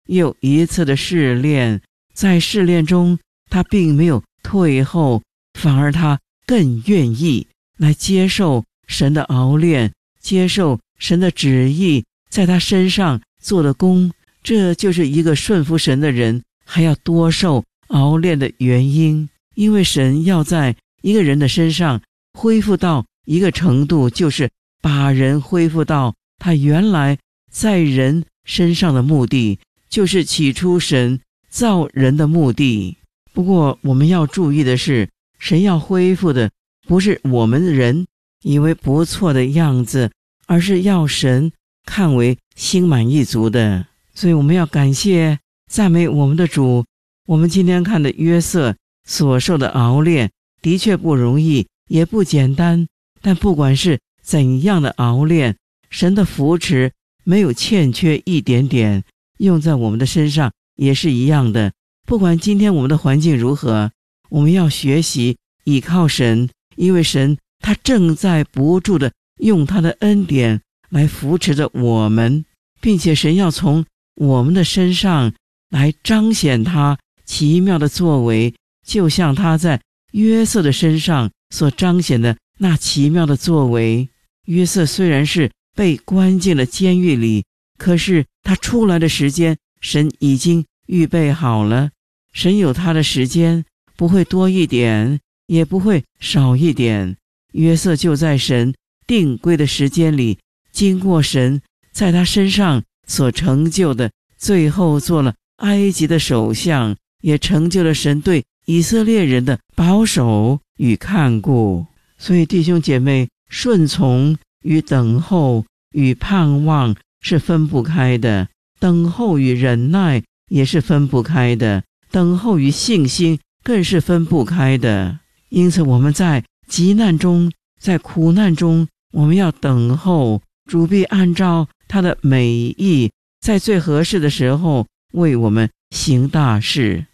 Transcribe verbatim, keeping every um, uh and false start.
又一次的试炼，在试炼中他并没有退后，反而他更愿意来接受神的熬炼，接受神的旨意在他身上做的工。这就是一个顺服神的人还要多受熬炼的原因。因为神要在一个人的身上恢复到一个程度，就是把人恢复到他原来在人身上的目的，就是起初神造人的目的。不过我们要注意的是，神要恢复的不是我们人以为不错的样子，而是要神看为心满意足的。所以我们要感谢赞美我们的主。我们今天看的约瑟所受的熬炼的确不容易，也不简单，但不管是怎样的熬炼，神的扶持没有欠缺一点点，用在我们的身上也是一样的。不管今天我们的环境如何，我们要学习倚靠神，因为神他正在不住的用他的恩典来扶持着我们，并且神要从我们的身上来彰显他奇妙的作为，就像他在约瑟的身上所彰显的那奇妙的作为。约瑟虽然是被关进了监狱里，可是他出来的时间神已经预备好了。神有他的时间，不会多一点，也不会少一点。约瑟就在神定规的时间里，经过神在他身上所成就的，最后做了埃及的首相，也成就了神对以色列人的保守与看顾。所以弟兄姐妹，顺从与等候与盼望是分不开的，等候与忍耐也是分不开的，等候与信心更是分不开的。因此我们在急难中，在苦难中，我们要等候，主必按照他的美意，在最合适的时候为我们行大事。